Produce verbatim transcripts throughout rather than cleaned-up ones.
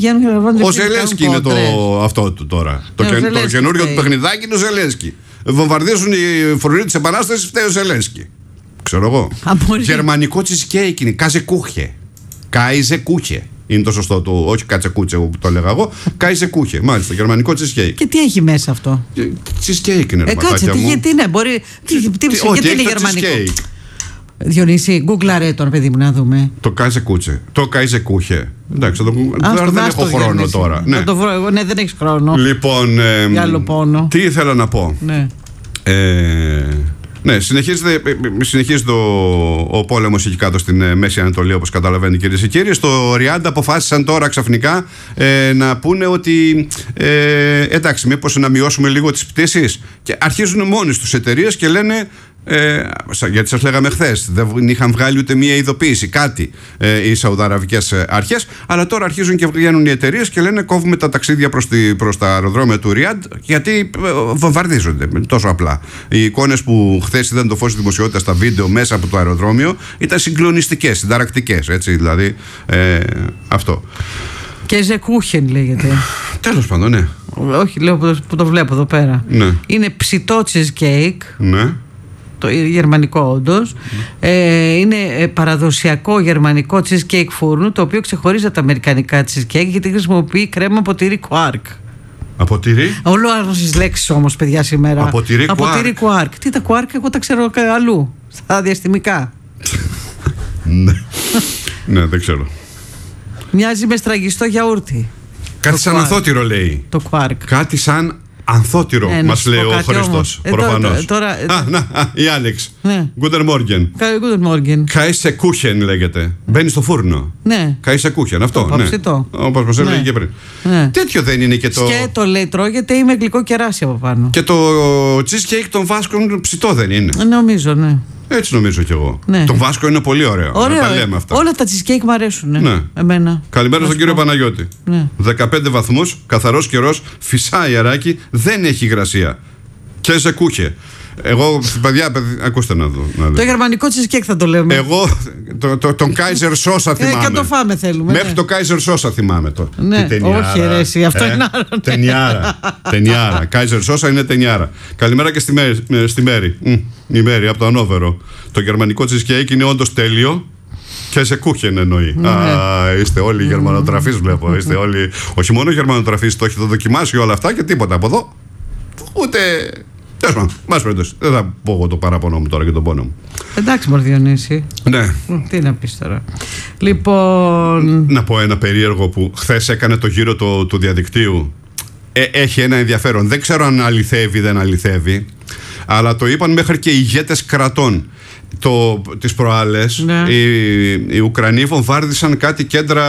Ο Ζελένσκι είναι το, αυτό το, τώρα. Το, ναι, το καινούριο του παιχνιδάκι είναι ο Ζελένσκι. Βομβαρδίζουν οι φρουροί της Επανάστασης, φταίει ο Ζελένσκι. Ξέρω εγώ. Γερμανικό τσισκέικ είναι. Κάζεκούχε. Κάιζεκούχε. Είναι το σωστό του, όχι κατσεκούτσε που το έλεγα εγώ. Κάιζεκούχε. Μάλιστα, γερμανικό τσισκέικ. Και τι έχει μέσα αυτό? Τσισκέικ είναι, ρε ε, κάτσε, τι, γιατί είναι, μπορεί. Τι, τι, τι, γιατί είναι γερμανικό. Διονύση, γκουγκλαρέ τον, παιδί μου, να δούμε. Το κάιζεκούτσε. Το κάιζεκούχε. Εντάξει, το, τώρα δεν έχω χρόνο Διονύση. Τώρα. Ναι. Το βρω εγώ, ναι, δεν έχει χρόνο. Λοιπόν. Ε, για άλλο πόνο. Τι ήθελα να πω. Ναι. Ε, ναι, συνεχίζεται, συνεχίζεται ο, ο πόλεμος εκεί κάτω στην Μέση Ανατολή, όπως καταλαβαίνετε, κυρίες και κύριοι. Στο Ριάντα αποφάσισαν τώρα ξαφνικά ε, να πούνε ότι ε, εντάξει, μήπως να μειώσουμε λίγο τις πτήσεις. Και αρχίζουν μόνοι τους εταιρείες και λένε. Ε, γιατί σας λέγαμε χθες, δεν είχαν βγάλει ούτε μία ειδοποίηση, κάτι ε, οι Σαουδαραβικές αρχές. Αλλά τώρα αρχίζουν και βγαίνουν οι εταιρείες και λένε κόβουμε τα ταξίδια προς, τη, προς τα αεροδρόμια του Ριάντ, γιατί ε, βομβαρδίζονται τόσο απλά. Οι εικόνες που χθες είδαν το φως της δημοσιότητας στα βίντεο μέσα από το αεροδρόμιο ήταν συγκλονιστικές, συνταρακτικές, έτσι, δηλαδή ε, αυτό. Και Ζεκούχεν λέγεται. Τέλος πάντων, ναι. Όχι, λέω που το βλέπω εδώ πέρα. Ναι. Είναι ψητό cheesecake. Ναι. Το γερμανικό όντως. Mm. Ε, είναι παραδοσιακό γερμανικό cheesecake φούρνου, το οποίο ξεχωρίζει από τα αμερικανικά cheesecake γιατί χρησιμοποιεί κρέμα από τυρί κουάρκ. Από τυρί? Όλο άρρωσες λέξεις όμως, παιδιά, σήμερα. Από τυρί κουάρκ. κουάρκ. Τι τα κουάρκ, εγώ τα ξέρω αλλού. Στα διαστημικά. Ναι. Ναι, δεν ξέρω. Μοιάζει με στραγγιστό γιαούρτι. Κάτι σαν ανθότυρο λέει. Το κουάρκ. Κάτι σαν ανθότυρο, ε, μας λέει ο Χριστός. Ε, προφανώς. Τώρα, τώρα, α, να, α, η Άλεξ. Ναι. Guten Morgen. Guten Morgen. Κάιζεκούχεν λέγεται. Μπαίνει στο φούρνο. Ναι. Κάιζεκούχεν, αυτό. Το ναι. Όπως μας έλεγε και πριν. Ναι. Τέτοιο δεν είναι και το. Σκέτο λέει τρώγεται ή με γλυκό κεράσι από πάνω. Και το cheesecake των Βάσκων ψητό δεν είναι? Νομίζω, ναι. Έτσι νομίζω κι εγώ. Ναι. Το Βάσκο είναι πολύ ωραίο. Ωραίο. Να τα λέμε αυτά. Όλα τα cheesecake μου αρέσουν. Ναι. Ναι. Εμένα. Καλημέρα στον κύριο Παναγιώτη. Ναι. δεκαπέντε βαθμούς, καθαρός καιρός, φυσάει αεράκι, δεν έχει υγρασία. Και σε κούχε. Εγώ, παιδιά, παιδιά, ακούστε να δω. Να το γερμανικό cheesecake θα το λέμε. Εγώ το, το, τον Kaiser Sosa θυμάμαι. Ε, και το φάμε θέλουμε. Μέχρι ναι. το Kaiser Sosa θυμάμαι το. Ναι, όχι ρε εσύ, αυτό ε, είναι άλλο. Ναι. Τενιάρα. Τενιάρα. Kaiser Sosa είναι τενιάρα. Καλημέρα και στη Μέρη. Στη Μέρη. Mm, η Μέρη από το Ανόβερο. Το γερμανικό cheesecake είναι όντως τέλειο. Και σε κούχεν εννοεί. Mm. Α, είστε όλοι mm. γερμανοτραφείς, βλέπω. Είστε όλοι. Όχι μόνο γερμανοτραφείς, το έχετε δοκιμάσει όλα αυτά και τίποτα από εδώ. Ούτε. Τέλος πάντων, μας περιπτώσει. Δεν θα πω εγώ το παράπονο μου τώρα και τον πόνο μου. Εντάξει, μωρ Διονύση. Ναι. Τι να πεις τώρα. Λοιπόν. Να πω ένα περίεργο που χθες έκανε το γύρο του, του διαδικτύου. Ε, έχει ένα ενδιαφέρον. Δεν ξέρω αν αληθεύει ή δεν αληθεύει. Αλλά το είπαν μέχρι και ηγέτες κρατών. Το, τις προάλλες ναι. οι, οι Ουκρανοί βομβάρδισαν κάτι κέντρα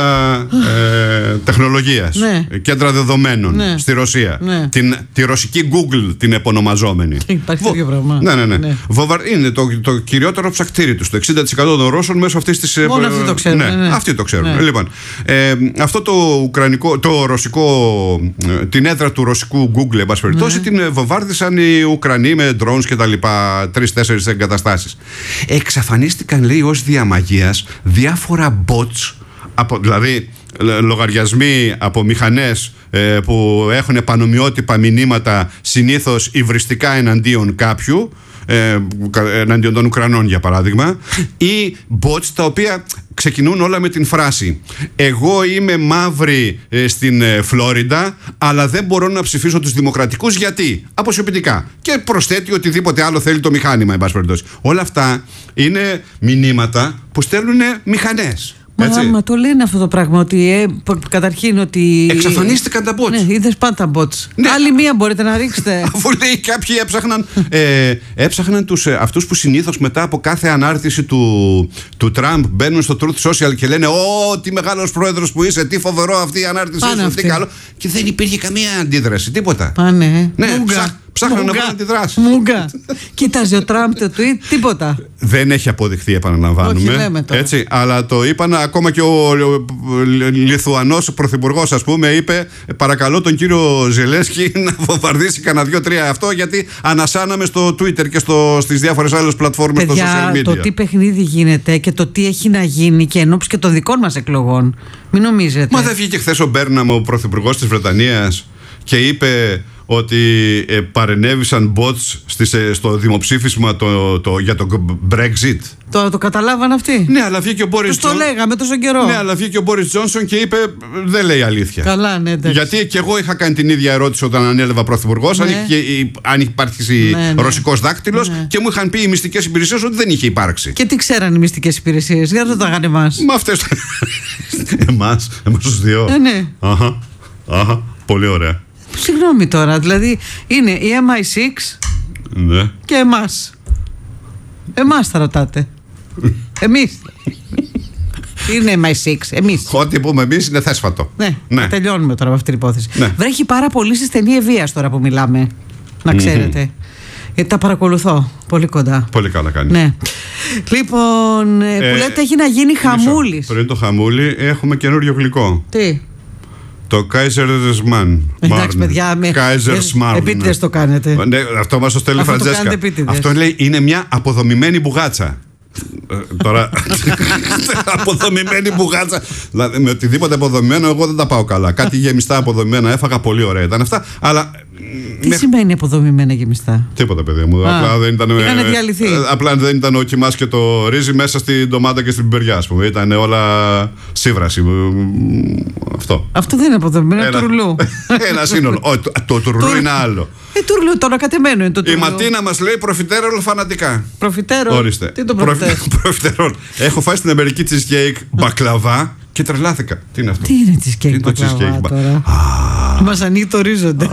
ε, τεχνολογίας, ναι. κέντρα δεδομένων ναι. στη Ρωσία, ναι. την, τη ρωσική Google την επωνομαζόμενη. Υπάρχει τέτοιο πράγμα. Ναι, ναι, ναι. ναι. Βοβαρ... Είναι το, το κυριότερο ψακτήρι τους. Το εξήντα τοις εκατό των Ρώσων μέσω αυτής της. Μόνο αυτοί το ξέρουν. Ναι, ναι. Αυτοί το ξέρουν. Ναι. Λοιπόν, ε, αυτό το ουκρανικό, το ρωσικό, την έδρα του ρωσικού Google, εν πάση περιπτώσει, ναι. την βομβάρδισαν οι Ουκρανοί με drones και τα λοιπά, τρεις-τέσσερις εγκαταστάσεις. Εξαφανίστηκαν, λέει, ως διαμαγείας διάφορα bots, από, δηλαδή λογαριασμοί από μηχανές ε, που έχουν πανομοιότυπα μηνύματα, συνήθως υβριστικά εναντίον κάποιου, ε, εναντίον των Ουκρανών για παράδειγμα, ή bots τα οποία ξεκινούν όλα με την φράση «Εγώ είμαι μαύρη ε, στην ε, Φλόριντα, αλλά δεν μπορώ να ψηφίσω τους δημοκρατικούς γιατί» αποσιοποιητικά, και προσθέτει οτιδήποτε άλλο θέλει το μηχάνημα, εν πάση περιπτώσει. Όλα αυτά είναι μηνύματα που στέλνουν μηχανές. Μα, μα το λένε αυτό το πράγμα, ότι ε, καταρχήν ότι. Εξαφανίστηκαν τα bots. Ναι, είδες πάντα bots. Ναι. Άλλη μία μπορείτε να ρίξετε. Αφού λέει κάποιοι έψαχναν, ε, έψαχναν τους, ε, αυτούς που συνήθως μετά από κάθε ανάρτηση του, του Τραμπ μπαίνουν στο Truth Social και λένε «Ω, τι μεγάλος πρόεδρος που είσαι, τι φοβερό αυτή η ανάρτηση σου, τι καλό». Και δεν υπήρχε καμία αντίδραση, τίποτα. Πάνε. Ναι, ψάχ, Ψάχναν να βρουν αντιδράσεις. Μούγκα. Κοίταζε ο Τραμπ το tweet, τίποτα. Δεν έχει αποδειχθεί, επαναλαμβάνουμε. Όχι, λέμε τώρα. Έτσι, αλλά το είπαν ακόμα και ο, ο, ο Λιθουανός πρωθυπουργός, ας πούμε, είπε παρακαλώ τον κύριο Ζελένσκι να βομβαρδίσει κανένα δύο-τρία αυτό, γιατί ανασάναμε στο Twitter και στο, στις διάφορες άλλες πλατφόρμες στο social media. Το τι παιχνίδι γίνεται και το τι έχει να γίνει και ενώπιση και των δικών μας εκλογών. Μην νομίζετε. Μα δεν βγήκε χθες ο Μπέρναμ, ο πρωθυπουργός της Βρετανίας, και είπε ότι ε, παρενέβησαν bots στις, ε, στο δημοψήφισμα το, το, για το Brexit. Το, το καταλάβαν αυτοί. Ναι, αλλά βγήκε ο Μπόρις Τους το λέγαμε τόσο καιρό. Ναι, αλλά βγήκε ο Μπόρις Τζόνσον και είπε δεν λέει αλήθεια. Καλά, ναι, εντάξει. Γιατί και εγώ είχα κάνει την ίδια ερώτηση όταν ανέλαβα πρωθυπουργός, ναι. αν, αν υπάρξει ναι, ναι. ρωσικός δάκτυλος, ναι. και μου είχαν πει οι μυστικές υπηρεσίες ότι δεν είχε υπάρξει. Και τι ξέραν οι μυστικές υπηρεσίες, για να το τάγανε εμάς. Μα αυτές. εμάς, εμάς τους δύο. Ε, ναι. Αχα, αχα, πολύ ωραία. Συγγνώμη τώρα, δηλαδή είναι η εμ άι εξ ναι. και εμάς. Εμάς θα ρωτάτε. Εμείς. Είναι εμ άι εξ, εμείς. Ό,τι πούμε εμείς είναι θέσφατο. Ναι, ναι. τελειώνουμε τώρα με αυτή την υπόθεση. Ναι. Βρέχει πάρα πολύ στη στενή Ευβοίας τώρα που μιλάμε. Να ξέρετε. Mm-hmm. Γιατί τα παρακολουθώ πολύ κοντά. Πολύ καλά κάνει. Ναι. Λοιπόν, ε, που λέτε έχει να γίνει χαμούλης. Πριν το χαμούλι έχουμε καινούριο γλυκό. Τι? Το Kaiserschmarrn. Εντάξει, παιδιά, με... επίτηδες το κάνετε. Ναι, αυτό μας το στέλνει η Φραντζέσκα. Αυτό λέει είναι μια αποδομημένη μπουγάτσα. Τώρα. Αποδομημένη μπουγάτσα. Δηλαδή, με οτιδήποτε αποδομημένο, εγώ δεν τα πάω καλά. Κάτι γεμιστά αποδομημένα έφαγα, πολύ ωραία ήταν αυτά. Αλλά. Τι με... σημαίνει αποδομημένα γεμιστά? Τίποτα, παιδιά μου. Α, απλά δεν ήταν. Είχανε διαλυθεί. Απλά δεν ήταν ο κιμάς και το ρύζι μέσα στην ντομάτα και στην πιπεριά, α πούμε. Ήταν όλα σύβραση. Αυτό. Αυτό δεν είναι αποδομημένο, είναι τουρλού. Ένα σύνολο. Το, το τουρλού είναι άλλο. Ε, τουρλού, το ανακατεμένο είναι το τουρλού. Η Ματίνα μας λέει προφιτέρολ φανατικά. Προφιτέρολ. Ορίστε. Τι το προφιτέρολ. Προφιτέρολ. Έχω φάει στην Αμερική cheesecake μπακλαβά και τρελάθηκα. Τι είναι αυτό? Τι είναι cheesecake μπακλαβά τώρα? Μας ανοίγει το ορίζοντες.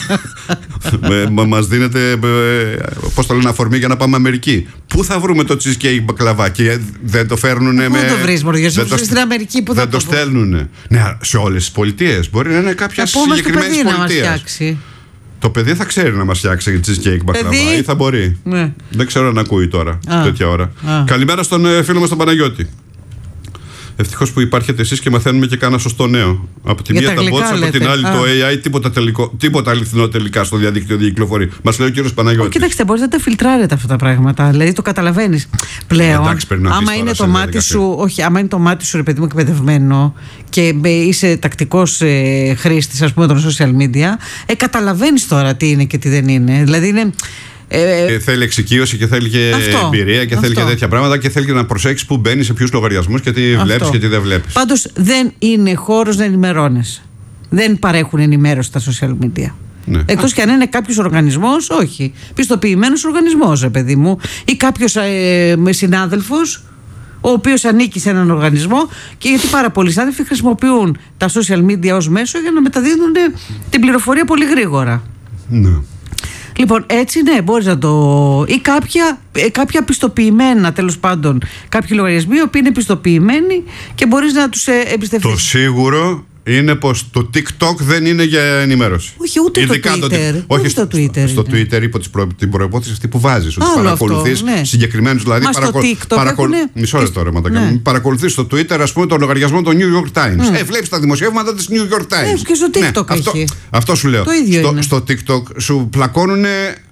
Μας δίνετε, πώς το λένε, αφορμή για να πάμε Αμερική. Πού θα βρούμε το cheesecake μπακλαβά? Και δεν το φέρνουνε με. Πού το βρεις, μωρό? Στην Αμερική που δεν το στέλνουνε. Ναι, σε όλες τις πολιτείες. Μπορεί να είναι κάποια συγκεκριμένη πολιτεία. Το παιδί θα ξέρει να μας φτιάξει cheesecake μπακλαβά ή θα μπορεί. Ναι. Δεν ξέρω αν ακούει τώρα, Α. τέτοια ώρα. Α. Καλημέρα στον φίλο μας τον Παναγιώτη. Ευτυχώς που υπάρχετε εσείς και μαθαίνουμε και κάνα σωστό νέο. Από τη μία τα bots, από την άλλη Α. το έι άι, τίποτα, τελικό, τίποτα αληθινό τελικά στο διαδίκτυο δεν κυκλοφορεί. Μας λέει ο κύριος Παναγιώτης. Κοιτάξτε, μπορείτε να τα φιλτράρετε αυτά τα πράγματα. Δηλαδή το καταλαβαίνεις πλέον. Εντάξει, άμα είναι το μάτι σου, όχι, άμα είναι το μάτι σου, ρε παιδί μου, εκπαιδευμένο και είσαι τακτικός ε, χρήστης, ας πούμε, των social media, ε, καταλαβαίνεις τώρα τι είναι και τι δεν είναι. Δηλαδή είναι. Ε, θέλει εξοικείωση και θέλει και αυτό, εμπειρία και αυτό. θέλει και τέτοια πράγματα και θέλει και να προσέξει που μπαίνει, σε ποιους λογαριασμούς και τι βλέπεις και τι δεν βλέπεις. Πάντως δεν είναι χώρος να ενημερώνεσαι. Δεν παρέχουν ενημέρωση στα social media. Ναι. Εκτός και αν είναι κάποιος οργανισμός, όχι. Πιστοποιημένος οργανισμός, ρε παιδί μου, ή κάποιος ε, συνάδελφος, ο οποίος ανήκει σε έναν οργανισμό, και γιατί πάρα πολλοί συνάδελφοι χρησιμοποιούν τα social media ως μέσο για να μεταδίδουν την πληροφορία πολύ γρήγορα. Ναι. Λοιπόν, έτσι ναι, μπορείς να το. Ή κάποια, κάποια πιστοποιημένα, τέλος πάντων, κάποιοι λογαριασμοί, οι οποίοι είναι πιστοποιημένοι και μπορείς να τους εμπιστευτείς. Το σίγουρο είναι πως το TikTok δεν είναι για ενημέρωση. Όχι, ούτε ειδικά το Twitter. Το... Όχι, στο Twitter. Στο Twitter υπό προ... την προϋπόθεση αυτή που βάζεις. Ότι παρακολουθείς ναι. συγκεκριμένους. Δηλαδή, παρακο... παρακο... έχουνε... Μισό λεπτό, ρε Ματακά. Ναι. Παρακολουθείς στο Twitter, ας πούμε, τον λογαριασμό των New York Times. Mm. Ε, βλέπεις τα δημοσιεύματα της New York Times. Ε, και στο TikTok ναι, έχει. Αυτό, αυτό σου λέω. Το ίδιο στο, είναι. στο TikTok σου πλακώνουν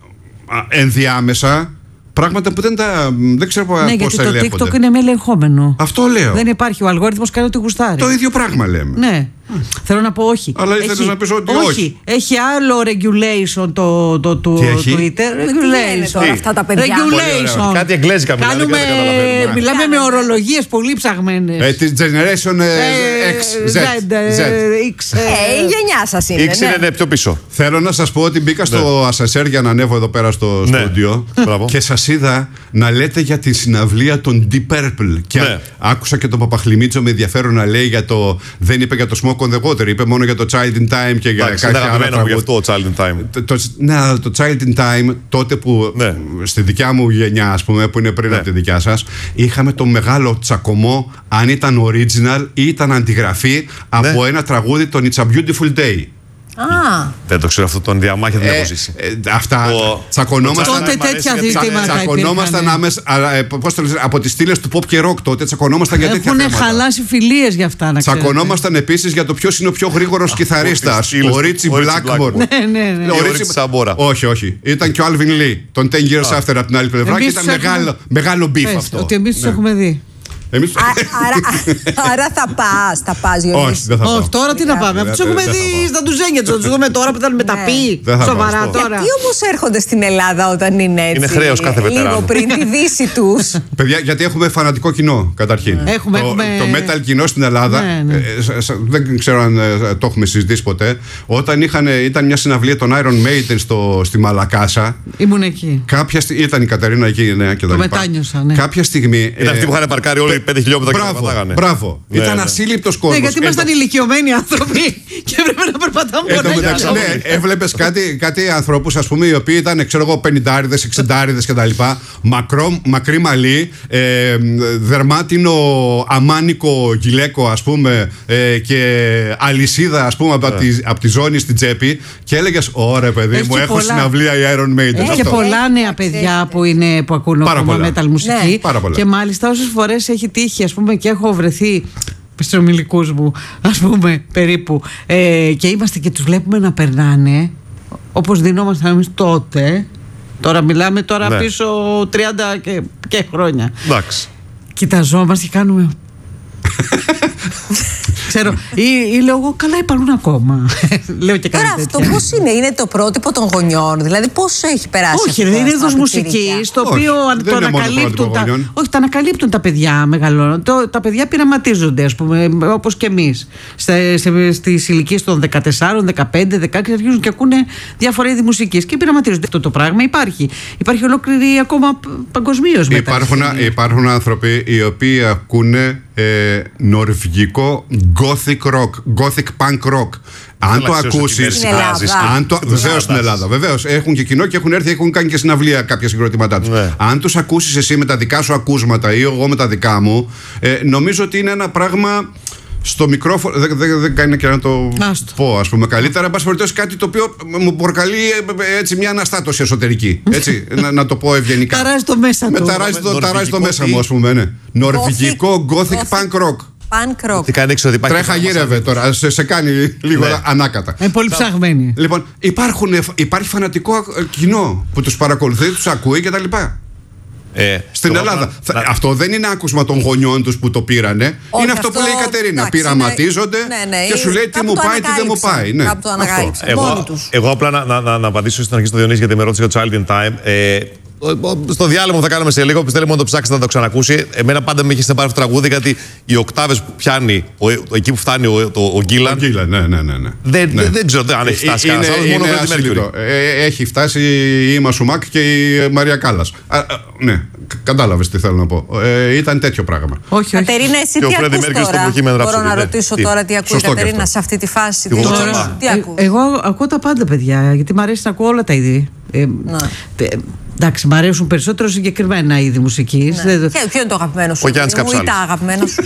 ενδιάμεσα πράγματα που δεν, τα, δεν ξέρω ναι, πώς ελέγχονται. Ναι, γιατί το TikTok είναι με ελεγχόμενο. Αυτό λέω. Δεν υπάρχει. Ο αλγόριθμος κάνει ό,τι γουστάρει. Το ίδιο πράγμα λέμε. Ναι. Mm. Θέλω να πω όχι. Αλλά ήθελες να πεις ότι όχι. όχι. Έχει άλλο regulation το, το, το Twitter. Regulation. Αυτά τα παιδιά. Regulation. Κάτι εγγλέζικα μιλάμε. Κάνουμε, μιλάμε με ορολογίες πολύ ψαγμένες. Ε, της Generation X, Z. X. Ε, η γενιά σας είναι. X είναι πιο πίσω. Θέλω να σας πω ότι μπήκα στο ασανσέρ για να ανέβω εδώ πέρα στο στούντιο και σας είδα να λέτε για τη συναυλία των Deep Purple. Και άκουσα και τον Παπαχλημίτσο με ενδιαφέρον να λέει για το. Δεν είπε για το Smoke on the Water, είπε μόνο για το Child in Time και για κάποια άλλα τραγούδια. Γι' αυτό το Child in Time. Το, το, ναι, το Child in Time, τότε που ναι. στη δικιά μου γενιά, ας πούμε, που είναι πριν ναι. από τη δικιά σας, είχαμε το μεγάλο τσακωμό αν ήταν original ή ήταν αντιγραφή ναι. από ένα τραγούδι, τον It's a Beautiful Day. Α. Δεν το ξέρω αυτό, τον διαμάχη δεν έχω ζήσει. Ε, αυτά Ο- τσακωνόμασταν. Τότε τέτοια ζητήματα Τσακωνόμασταν υπήρχαν. άμεσα. αλλά, ε, πώς το λες, από τις στήλες του pop και rock τότε τσακωνόμασταν για τέτοια Έχουν θέματα. χαλάσει φιλίες για αυτά, να ξέρετε. Τσακωνόμασταν επίσης για το ποιος είναι ο πιο γρήγορος κιθαρίστας. στήλες Ο του- Ρίτσι ο Ρίτσι Blackmore. Blackmore. Ναι, ναι, ναι. Ο ο Ρίτσι- Ρίτσι Σαμπόρα. Όχι, όχι. Ήταν και ο Alvin Lee. Τον ten years after από την άλλη πλευρά Εμείς και ήταν τους έχουμε- μεγάλο, μεγάλο beef Πες, αυτό. ότι εμείς τους Ναι. έχουμε δει. Εμείς... Α, άρα, άρα θα πας, θα πας Όχι, Διονύση. δεν θα πάω. Όχι, τώρα τι να πάμε. Δεν Του θα- έχουμε δεν θα δει πάω. στα ντουζένια του. Του δούμε τώρα που ήταν μεταπεί. Δεν θα πάω Σοβαρά στο- τώρα. Τι όμως έρχονται στην Ελλάδα όταν είναι έτσι. Είναι χρέος κάθε Λίγο βετεράνου. πριν τη δύση τους. Παιδιά, γιατί έχουμε φανατικό κοινό καταρχήν. Έχουμε, το, έχουμε- το metal κοινό στην Ελλάδα, Ναι, ναι. ε, σ- σ- δεν ξέρω αν ε, το έχουμε συζητήσει ποτέ. Όταν είχαν, ήταν μια συναυλία των Iron Maiden στο, στη Μαλακάσα. Ήμουν εκεί. Κάποια στιγμή, ήταν η Κατερίνα εκεί, ναι, και τα Το λοιπά. μετάνιωσα, ναι. Κάποια στιγμή. Ήταν ε, αυτοί που είχαν παρκάρει όλοι πέντε χιλιόμετρα και Μπράβο, περπατάγανε. μπράβο. Ναι, Ήταν ναι. ασύλληπτος Ναι, κόσμος. γιατί Εν ήμασταν τω- ηλικιωμένοι άνθρωποι και έπρεπε να περπατάμε Εν τω όλα μεταξύ, για ναι, έβλεπε κάτι, κάτι ανθρώπου, α πούμε, οι οποίοι ήταν, ξέρω εγώ, πενηντάριδε, εξεντάριδε κτλ. Μακρό, μακρύ μαλλί, ε, δερμάτινο αμάνικο γυλαίκο, α πούμε, ε, και αλυσίδα, α πούμε, από, τη, από τη ζώνη στην τσέπη. Και έλεγε: Ωραία, παιδί Έχει μου, και έχω πολλά. συναυλία η Iron Maiden. Έχει και Αυτό. πολλά νέα Ε, παιδιά ξέρετε. που, είναι, που ακούν Πάρα ακόμα πολλά. metal μουσική. Ναι. Πάρα πολλά. Και μάλιστα όσες φορές έχει τύχει, ας πούμε, και έχω βρεθεί στους ομιλικούς μου, ας πούμε, περίπου, ε, και είμαστε και τους βλέπουμε να περνάνε, όπως δινόμασταν εμείς τότε. Τώρα μιλάμε τώρα Ναι. πίσω τριάντα και, και χρόνια. Εντάξει. Κοιταζόμαστε και κάνουμε. Ξέρω, ή, ή λέω εγώ, καλά υπάρχουν ακόμα. Λέω και κάτι Τώρα αυτό τέτοια. πώς είναι, είναι το πρότυπο των γονιών, δηλαδή πώς έχει περάσει Όχι, αυτό ρε, είναι στα είδος πιτσιρίκια? μουσικής το Όχι, οποίο δεν το είναι μόνο ανακαλύπτουν. πρότυπο Τα, γονιών. όχι, τα ανακαλύπτουν τα παιδιά μεγαλώνουν. Το, τα παιδιά πειραματίζονται, ας πούμε, όπως και εμείς. Στις ηλικίες των δεκατεσσάρων, δεκαπέντε, δεκαέξι αρχίζουν και ακούνε διάφορα είδη μουσικής και πειραματίζονται. Αυτό το πράγμα υπάρχει. Υπάρχει ολόκληρη ακόμα παγκοσμίως μετά. Υπάρχουν, υπάρχουν άνθρωποι οι οποίοι ακούνε ε, νορβηγικό gothic rock, gothic punk rock. Αν το Καλά, ξέρεις ότι ακούσει. είναι Στην Ελλάδα. Βεβαίω στην Ελλάδα. Βεβαίως. Έχουν και κοινό και έχουν έρθει, έχουν κάνει και συναυλία κάποια συγκροτήματά του. Ναι. Αν του ακούσει εσύ με τα δικά σου ακούσματα ή εγώ με τα δικά μου, ε, νομίζω ότι είναι ένα πράγμα. Στο μικρόφωνο, δεν δε, δε κάνει και να το Άστο. πω, ας πούμε, καλύτερα. Εν πάση περιπτώσει, κάτι το οποίο μου προκαλεί ε, έτσι μια αναστάτωση εσωτερική. Έτσι, να, να το πω ευγενικά. Ταράζει το μέσα του. Με ταράζει το, Νορβηγικό ταράζει το τι? μέσα μου, ας πούμε. Ναι. Νορβηγικό gothic punk rock. Punk rock. Τι κάνει έξω ότι υπάρχει. Τρέχα γύρευε τώρα, σε, σε κάνει λίγο Ναι. ανάκατα. Είναι πολύ ψαγμένοι. Λοιπόν, υπάρχουν, υπάρχει φανατικό ε, κοινό που τους παρακολουθεί, τους ακούει κτλ. Ε, Στην το- Ελλάδα. να- Θα- να- Αυτό δεν είναι άκουσμα των γονιών τους που το πήρανε. Όχι, είναι αυτό, που αυτό, λέει η Κατερίνα. εντάξει, Πειραματίζονται είναι- ναι, ναι, και σου λέει τι κάπου μου το πάει, τι δεν μου ανακάλυψαν. πάει. Ναι. Κάπου το Αυτό. ανακάλυψαν. μόνοι Εγώ, τους. εγώ απλά να, να, να, να απαντήσω στην αρχή στο Διονύση γιατί με ρώτησε για το Child in Time. Ε, ο- ο- στο διάλογο που θα κάνουμε σε λίγο, πιστεύω να το ψάξετε να το ξανακούσει. Εμένα πάντα με έχει σε πάρει αυτό το τραγούδι γιατί οι οκτάβες που πιάνει, ο, ο- εκεί που φτάνει ο, το, ο Γκίλαν. Γκίλαν, ναι, ναι, ναι, ναι. Δεν, Ναι. δεν, δεν ξέρω αν έχει φτάσει Είναι- κανένα άλλο, μόνο ο είναι Freddie Mercury. ασύλληπτο. Ε, Έχει φτάσει η Ήμα Σουμάκ και η Μαρία Κάλλας. Α, α, ναι, κατάλαβες τι θέλω να πω. Ε, ήταν τέτοιο πράγμα. Όχι, όχι. Κατερίνα, εσύ Και ο τι Freddie ακούς Mercury στο τώρα? Bohemian Μπορώ Rhapsody, να ναι. ρωτήσω Τι? τώρα τι ακούει η Σωστό και Κατερίνα αυτό. σε αυτή τη φάση. Τι Τι, γουστάρεις? τι Ε, ακούς? Εγώ ακούω τα πάντα, παιδιά, γιατί μου αρέσει να ακούω όλα τα είδη. Ε, τε- εντάξει, μου αρέσουν περισσότερο συγκεκριμένα είδη μουσικής. Ναι. Δεν- Ποιο ποιο είναι το αγαπημένο σου? Ο Γιάννης παιδί μου, ή Καψάλης. τα αγαπημένα σου.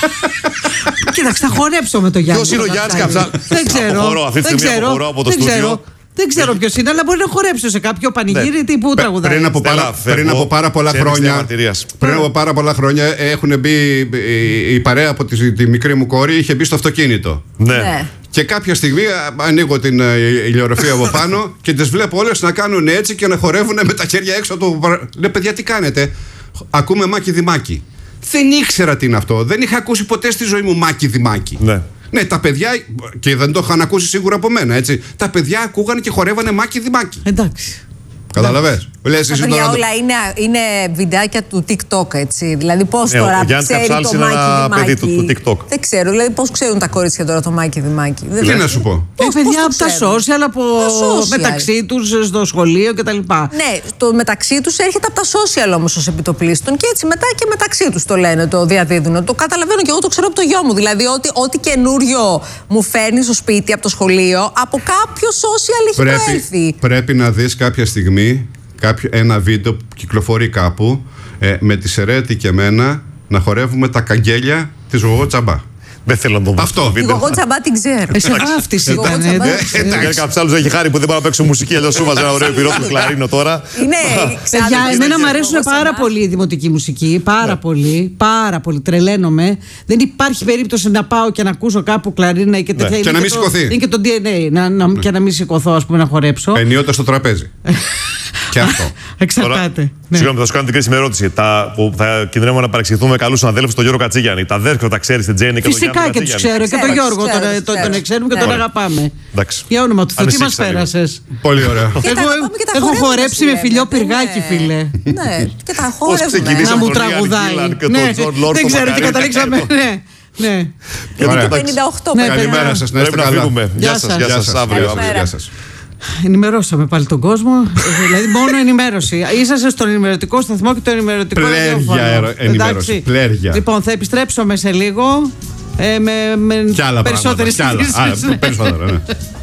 Κοίταξε, θα χορέψω με το Γιάννη. Ποιος είναι ο το Γιάννης Καψάλη. Καψάλης? Δεν ξέρω. Αποχωρώ, αυτή τη δεν στιγμή ξέρω, αποχωρώ από το δεν στούντιο. ξέρω. Δεν ξέρω ποιο είναι, αλλά μπορεί να χορέψω σε κάποιο πανηγύρι τύπου Πε- τραγουδάει. Πριν από, Στέλλα, πάρα, φεύγω πριν από πάρα πολλά σε ένδειξη χρόνια. διαμαρτυρίας. Πριν από πάρα πολλά χρόνια έχουν μπει. Η, η παρέα από τη, τη μικρή μου κόρη είχε μπει στο αυτοκίνητο. Ναι. Ναι. Και κάποια στιγμή α, ανοίγω την ε, ηλιογραφία από πάνω και τις βλέπω όλες να κάνουν έτσι και να χορεύουν με τα χέρια έξω από το. παρα- Λέω, παιδιά, τι κάνετε? Ακούμε Μάκη Δημάκη. Δεν ήξερα τι είναι αυτό. Δεν είχα ακούσει ποτέ στη ζωή μου Μάκη Δημάκη. Ναι. Ναι, τα παιδιά, και δεν το είχαν ακούσει σίγουρα από μένα, έτσι. Τα παιδιά ακούγανε και χορεύανε Μάκη Δημάκη. Εντάξει. Καταλαβες. Λες Τα εσύ παιδιά τώρα. όλα είναι, είναι βιντεάκια του TikTok, έτσι. Δηλαδή, πώς Ναι, ο τώρα Γιάννης ξέρει Καψάλης το είναι Μάκη ένα παιδί Δημάκη. του- του TikTok. Δεν ξέρω, δηλαδή, πώς ξέρουν τα κορίτσια τώρα το Μάκη Δημάκη. Δεν Τι ξέρω. να σου πω. Και Πώς- παιδιά πώς το από τα ξέρουν? social, από Τα social. μεταξύ του στο σχολείο κτλ. Ναι, το μεταξύ του έρχεται από τα social όμως ως επιτοπλίστων και έτσι μετά και μεταξύ του το λένε, το διαδίδουν. Το καταλαβαίνω και εγώ το ξέρω από το γιο μου. Δηλαδή, ότι ό,τι καινούριο μου φέρνει στο σπίτι από το σχολείο, από κάποιο social έχει προέλθει. Πρέπει, πρέπει να δεις κάποια στιγμή κάποιο, ένα βίντεο που κυκλοφορεί κάπου ε, με τη Σερέτη και εμένα να χορεύουμε τα καγγέλια της Γογό Τσαμπά. Δεν θέλω να το δω. Αυτό. Εγώ Τσαμπά την ξέρω. Ε, σε βάφτιση Εγώ ήταν. Τσαμπά. εντάξει. Για κάποιο άλλο έχει χάρη που δεν πάω να παίξω μουσική, αλλιώ σου βάζα ένα ωραίο επιρρό του κλαρίνο τώρα. Είναι. Παιδιά, εμένα μου αρέσουν πάρα πολύ η δημοτική μουσική. Πάρα πολύ. Πάρα πολύ. Τρελαίνομαι. Δεν υπάρχει περίπτωση να πάω και να ακούσω κάπου κλαρίνα και τέτοια. Και να μην σηκωθεί. Είναι και το ντι εν έι. Να, να, και να μην σηκωθώ, α πούμε, να χορέψω. Ενίοτε στο τραπέζι. Και αυτό. Εξαρτάται. Ναι. Συγγνώμη, θα σου κάνω την κρίσιμη ερώτηση. Τα, που θα κινδυνεύουμε να παρεξηγηθούμε με καλού συναδέλφου, τον Γιώργο Κατσίγιαννη. Τα αδέρφια τα ξέρει, την Τζέννη και τον Γιώργο. Φυσικά και του ξέρω. Και τον Γιώργο τον, τον, τον ξέρουμε και τον αγαπάμε. Εντάξει. Για όνομα του Θεού, τι μα Ανησύχησα λίγο. πέρασε. Πολύ ωραία. Εγώ έχω χορέψει με φιλιό πυργάκι, φίλε. Ναι, και τα Πώς χόρευουμε. ξεκινήσαμε Να μου τον Ιαν τραγουδάει. Γκίλαν και Ναι, τον Τζον Λόρ δεν στο ξέρω τι Μακαρίνι. καταλήξαμε. Ναι, ναι. Ωραία. Το πενήντα οκτώ Ναι, παιδιά. Καλημέρα σας, να είστε Πρέπει να καλά. φύγουμε. Γεια Γεια σα, σας. γεια Γεια σα. σας. Αύριο. Καλημέρα. Γεια σας. Ενημερώσαμε πάλι τον κόσμο. Ε, δηλαδή, μόνο ενημέρωση. Είσαστε στον ενημερωτικό σταθμό και το ενημερωτικό Πλέρια ραδιόφωνο. αερο- ενημέρωση. Εντάξει. Πλέρια. Λοιπόν, θα επιστρέψουμε σε λίγο. Ε, με με Κι άλλα περισσότερες πράγματα. Κι άλλα. ειδήσεις, Α, ναι. Περισσότερα, ναι.